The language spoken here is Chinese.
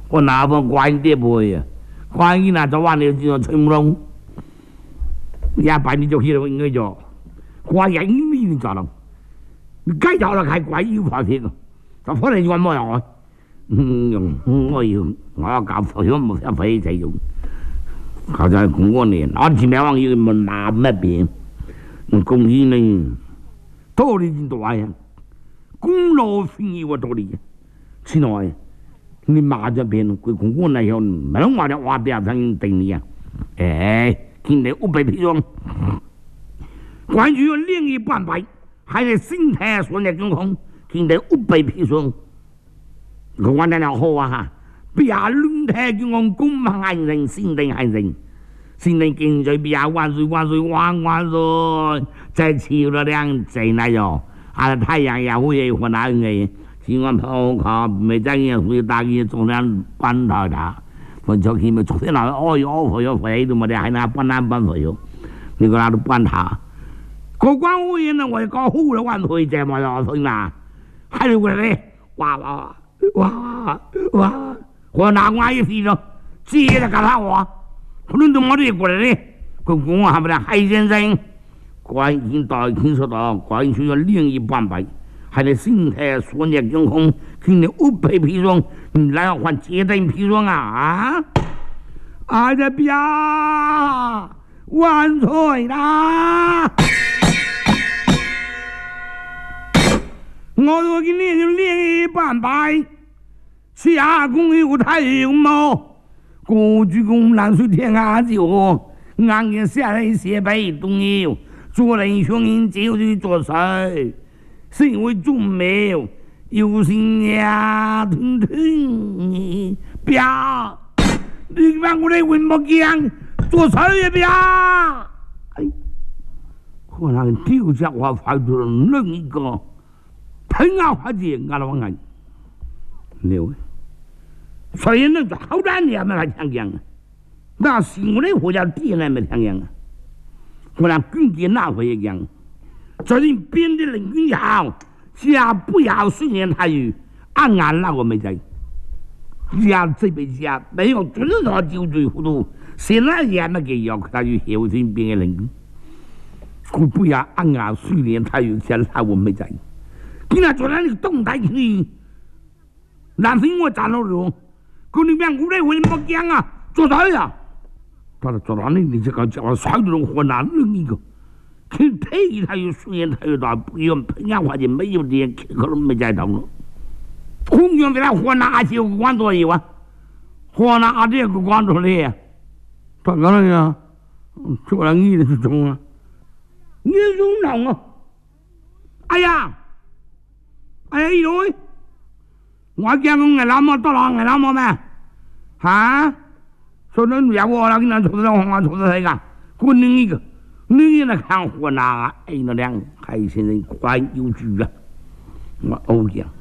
我哪份关碟不会呀？关于那早晚的就吹不拢，也把你就去了应该叫，关人你咋了？你该叫了还关于块片个，他可能关么样？我要搞佛学没法费才用，好在公过年，那前面往有么拿没变，公益呢，道理真大呀，公劳分业我道理，去哪呀？你马这边归公过那样，没人话的话边上等你呀，哎，今天500批装，关于另一半百，还是心态说的更好，今天500批装。我玩得了好啊哈！别论太叫我公平安人，心定安人，心定经济别万岁万岁万万岁！再起了两贼那样，啊太阳也会和那个，希望跑卡没在也会打给中央管他的，我就去没昨天那哦哟哦哟回都没得，还拿搬南搬回哟，你个那都搬他，个官务员呢我也搞好了万岁这么样分啦，还有个嘞，哇！我拿我一批了，接着跟他话，可能都没得过来嘞。公还不得海先生，关于大听说到关于另一半百，还得心态说你更空，今年500批装，你来要换接待批装啊？啊这边万岁啦！我说今年就另一半百。下公有太阳毛，过去公蓝水天下酒，俺给下来写背东牛，做人雄人就是做事，是因为种没有，有心呀，吞吞，别，你把我的文不讲，做事也别，哎，可能丢下我发出了另一个，疼啊，发姐，俺老王牛。所以那好难的没法想象啊！那新的国家地来没想象啊！我那军队那会一样，这人编的人军好，下不要训练他语，按那我没在。家这辈子啊，没有遵守就最糊涂，现在也没给要他去小心编的人军，我不要按训练他语，现在我没在。今天做那个动态去，南非我站到了。嗰啲咩我哋會乜驚啊？做啥呀？他说做啥呢？你这个叫我甩到河南另一个，去推他又训练他又大，不用培养环境没有点，可能没在到了。公园给他河南就管多有啊？河南这个管多嘞？他讲了呀，做了你的是中啊，你中弄啊！哎呀，一位。我讲我老母到了，我老母咩？哈？说那要我了，给那做到我做到那个，过另一个，你那看河南啊，那两海鲜人快有趣啊！我欧讲。